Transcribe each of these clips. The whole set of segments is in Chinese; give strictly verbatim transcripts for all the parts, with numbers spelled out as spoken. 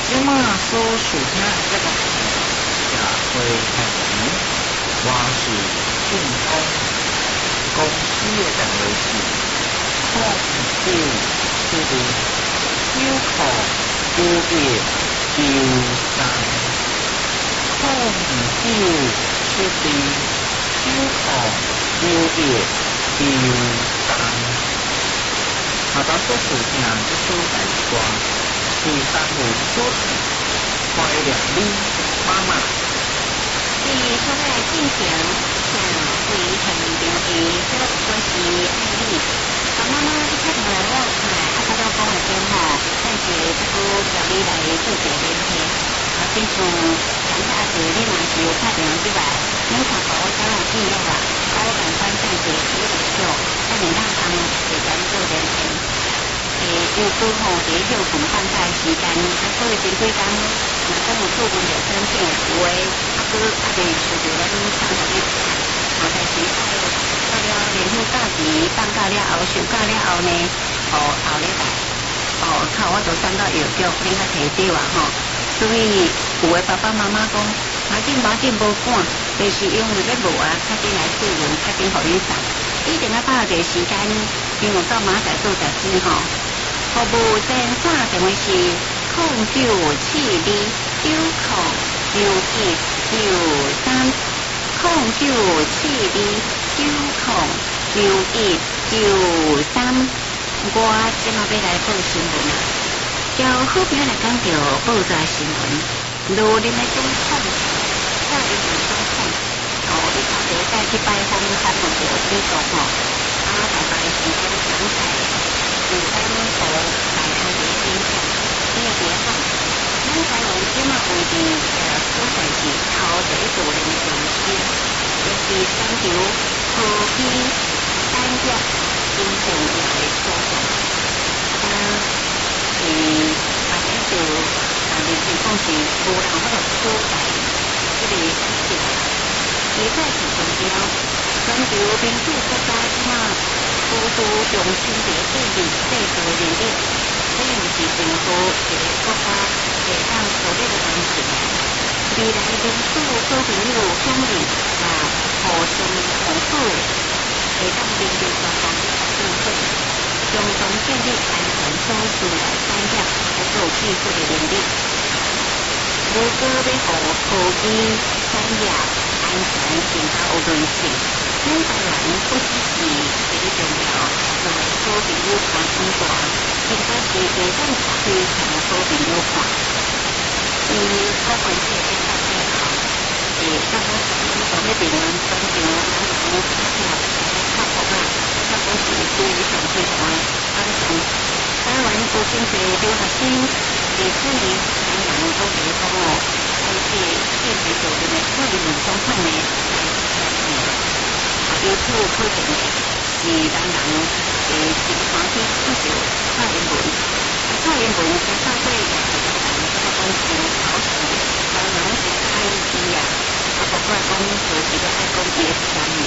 即马所属听这个社会系统，我是信东公司的单位是控九七零九号九月九三，控九七零九号九月九三。下到所属听这首大歌，第三位所属快乐你妈妈。 第出来进行向为很牛逼，这个我是爱你。我妈妈一开头来我看，啊，他都讲来讲吼，但是这个叫你来做一个联系。啊，自从长大时，你若是有打电话进来，你看把我交来记录啦，把我赶快暂时处理掉，等你让他们会跟做联系。诶，又刚好伫休困放假时间，啊，所以前几天，若讲有做文着生病有诶，啊，搁啊袂受着咱上头咧吃，啊，但是爱到了连续假期放假了后，休假了后呢，哦，后礼拜，哦，靠，我都送到药局恁较摕着啊吼，所以有诶爸爸妈妈讲，马紧马紧无赶，就是因为要无啊，较紧来做文，较紧互恁送，一定要把握着时间，因为到明仔载做代志吼。服务电话电话是零九七二九零九一九三，零九七二九零九一九三。我即马要来报新闻啊，交好朋友来讲着报纸新闻，如恁来总统，蔡英文总统，哦，你头一再去拜访参问着李总吼，啊，大概时间详细。有咱所来安的影响，你也别放。咱台湾即马规定呃所在是头第一座人的中心，也是全球科技产业真重要的所在。啊，诶，反正就啊，连情况是无人法度取代这个产业。伊再是强调，全球民主国家即马。高度重视伫建立制度能力，这毋是政府一个国家会当所有的东西。未来民主小朋友享用啊，互相互助，会当面对各方部分，共同建立安全所需的产业合作技术的能力。如果要互科技产业安全更加有韧性。咱台湾不只是一个重要，作为好朋友看很大，更加是会当非常好朋友看。伊不管是变化变好，诶，当我伊从迄边咱全球咱有发票较好啦，较好是非常非常的安全。台湾有真侪留学生，伫去年咱人都提讲哦，而且现实上面的蔡英文总统呢来来见。由此可见，是咱人诶真欢喜看到蔡英文。蔡英文从早对两个人这个讲真讨喜，人人是爱伊啊，啊，包括讲就是要爱讲伊的专业。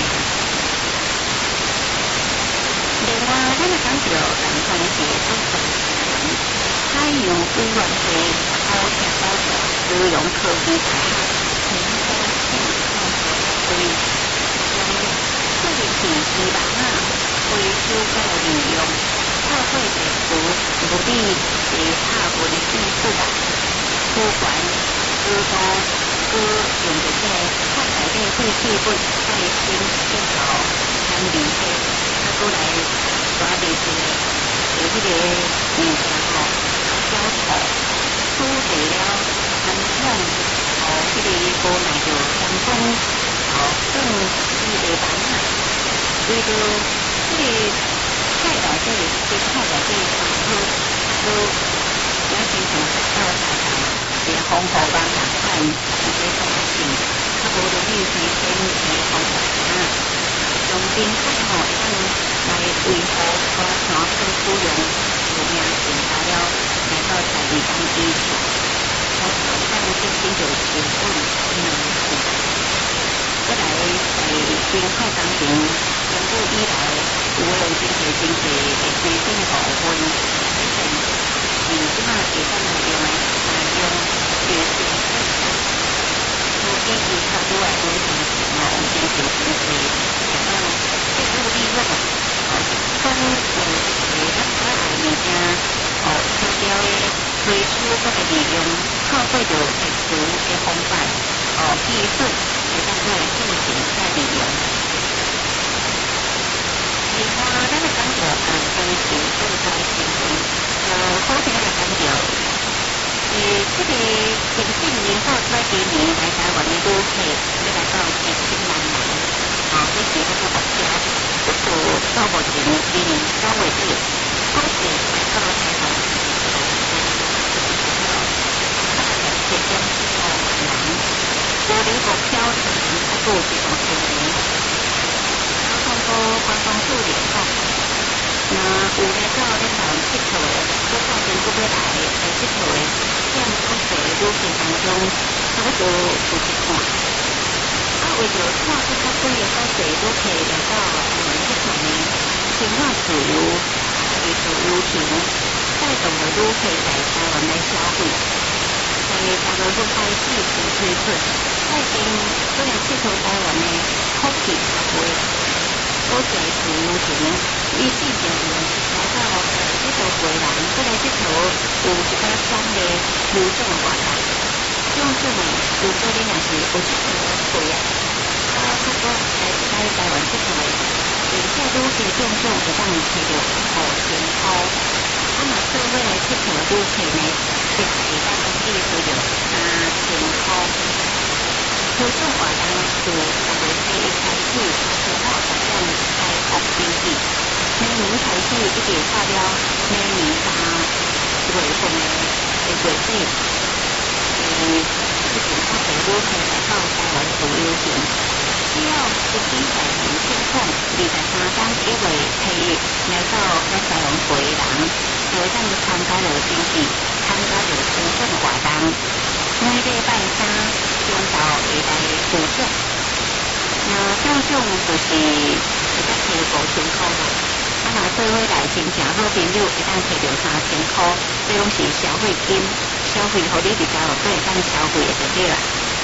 另外，咱来讲到南关系所在海洋委员会高铁高铁使用科技开发成功性创造会议。确认是希望啊，回收个利用，社会政府努力在下文的技术啊，主管诸多各用的这看来的废弃物再生建造产品的，他过来抓的是有这个物件吼，销售处理了传统哦，这个无奈就相关哦更是地板啊。为着这个菜来这里，这菜来这里上好，都也经常看到常常也红红白白看一些东西，它无容易提升的方法啊。用冰块吼，让来维护花船跟土壤有名性材料来到在地当基础，花船让进行有成本能力。再来在冰块当中。全部以来，有诶有真侪真侪会规定部分，一定是即马会当来用诶，啊用都会利用透过着特殊的方法，哦技术会当做进行再利用。另外，咱来讲着啊，跟行政在新闻，呃，好听来讲着，呃，这个深圳人口在今年来台湾的旅客要来到七千万人，啊，这是那个目标，不过到目前今年九月底，估计来到台湾。七千七百万人，我哋目标是一个一个千人。然后通过官方数据讲，那有来到咧台湾佚佗的，搁到中国要来来佚佗的，占国际旅客当中差不多有一半。啊，为着看这较多的国际旅客来到台湾佚佗呢，先让自由艺术旅行，带动了旅客来台湾来消费。在大陆都开始先推出，最近虽然佚佗台湾的福建客户，国际自由行，伊之前有来到佚佗过人，过来佚佗有一个新的流动活动。这种呢，如果你若是有佚佗过啊，啊，不过来来台湾佚佗的，而且旅客种种会当摕到五千块。啊，若做伙来佚佗旅客呢？一个当当地需要三千块，推送活动自十月四日开始，全部实现开放登记。明年开始一直到了明年三月份的月底，呃，一共较侪旅客来到台湾自由行。只要实际在行情况二十三天一月七日来到咱台湾回人，就会当参加了登记。参加着身份活动，每礼拜三中昼会来附奖，那奖奖就是会当摕五千块啦。啊，若做伙来真正好朋友会当摕着三千块，这拢是消费金，消费互你伫家落底会当消费的就对啦。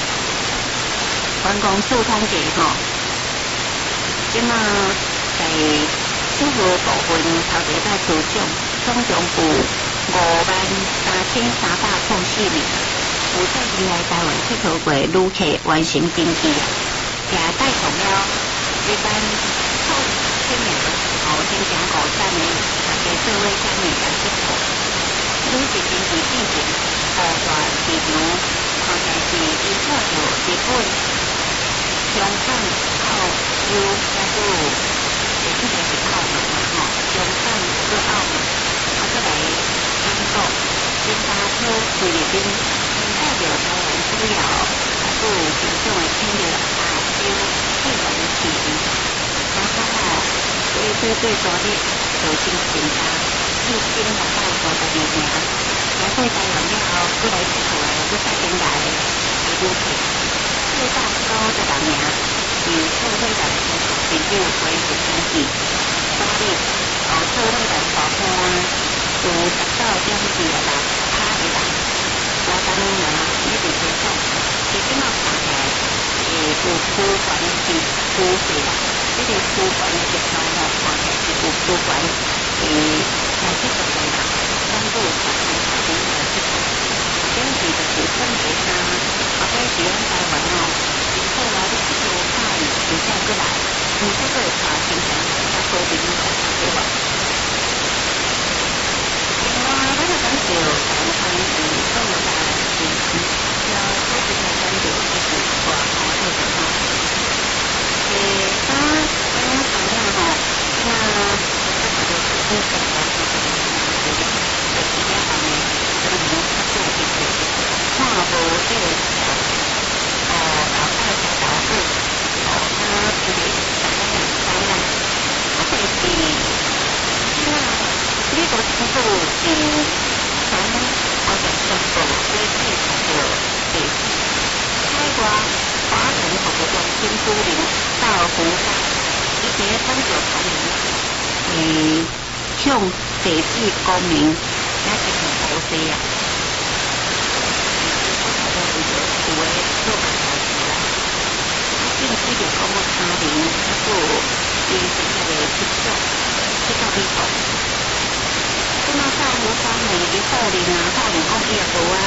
观光处统计吼，即马在主要部分头一摆出奖，总共有五万三千三百零四名，有在前来台湾佚佗过旅客完成登记啊，也带动了一万数千名哦，真正五站的大家做伙参与来佚佗。旅行登记进行五大市场，分别是依靠着日本、香港、澳洲，也都有，这应该是澳门嘛吼，香港搁澳门，啊，再来。英国、新加坡、菲律宾，代表台湾主要还有群众的签约亚洲日本市场，然后啊，最最最多的就新增加一千六百五十二名，来过台湾了后，过来佚佗的，搁再进来的旅客，四百九十六名，是社会人士朋友恢复登记，所以哦，社会人保护啊。有十九点二六趴的人，我当然一直接送，其实嘛看起来，诶，有主管是主税啦，这个主管的结构吼，看起来是有主管，诶，来这个的人，咱都有发现他们来这个，这是就是分别他，后尾是咱台湾哦，如果来你这个派，有再过来，你这个查清楚，他说明你才对吧？我那个讲究，台湾是更大的事情，要开始来讲究就是国家这个哈。诶，当当朋友哈，那这个就是日本的这个这个这几年来呢，这个民他做这个跨国这个哦，老大小老二，哦，他这个什么很灾难，他会是那。呢个全部是从我哋全部飞机才有地址，海外华人服务中心租赁到湖山，以前分就传名，诶，向地址公民，那是很好些啊。有诶做法好些啦，啊，定期就讲我查明，啊，做伊真正诶去做，去到里头。即马到湖山呢，伊护林啊，护林讲伊也无啊，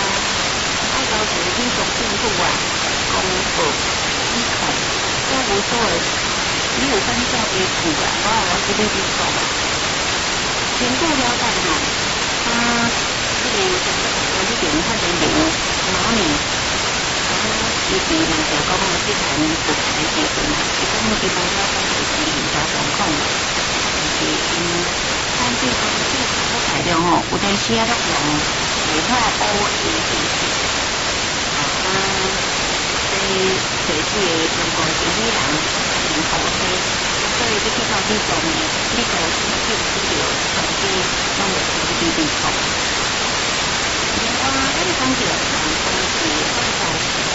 啊，功夫机统都无所谓。你有分教的苦啊，我我这边就讲啊，经过了解吼，啊，这个我这边发现到老年，啊，伊是人就讲我这谈不开时阵啊，伊讲伊无了解就是营销状况，就是因产品公司好材料吼，有阵时啊都用其他乌的东西，啊，所以随时中国经理人很好些。所以你去到去做呢，你就先去资料，手机拢会自己自己做。另外，你讲到办公室放在前，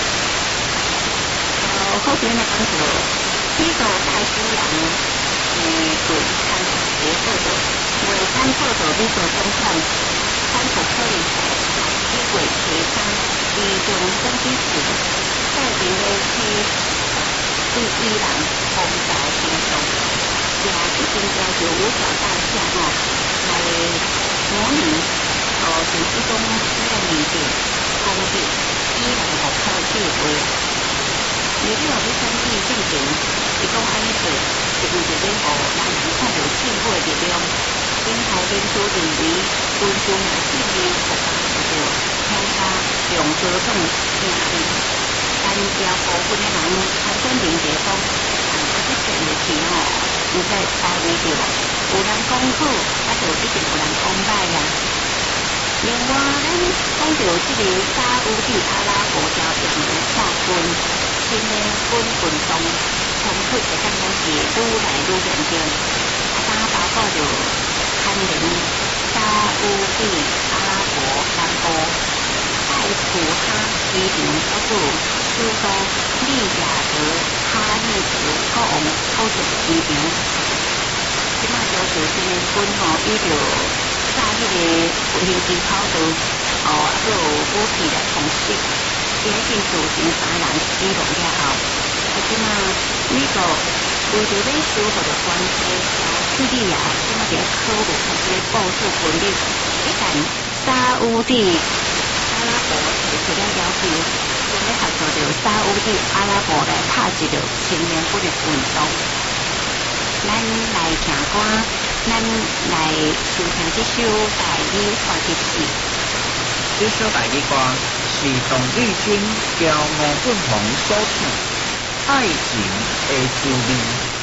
呃，后边的讲到，这个太师人，诶，对参考结构的，为参考的你做中看，参考可以在机会协商，移动升级时，在人类去。对伊人风潮行动，也一定要求五角大厦吼来模拟，哦，就是讲伊个面顶攻击伊人户口计划。如果你参与进行，伊讲安尼做，是为着要互人人看到进步的力量，因后面主认为分数若胜利互帮助着参加用各种赢面。但要部分的人参选民地方，但我这选的时候，唔知发挥着，有人讲好，啊就一定有人讲歹呀。另外，咱讲到这个沙烏地阿拉伯條約的劃分，新的分運動，從出會當講是愈來愈嚴重，啊，當包括着牽連沙烏地阿拉伯南部塞浦哈機場所做。诸多利雅得、哈利德、各王高等机场，即马就是新年军吼，伊就炸迄个飞机跑道，哦，啊，还有武器来攻击，伊迄件事情三人死亡了后，啊，即马美国为着要收复着关系，叙利亚即马就考虑开始部署军力，一旦沙烏地阿拉伯提出了要求。要合作着沙烏地阿拉伯來拍一着新年軍的運動，咱來聽歌，咱來收聽這首台語傳奇曲。 這首台語歌是鄧麗君交吳俊宏所唱《愛情的滋味》。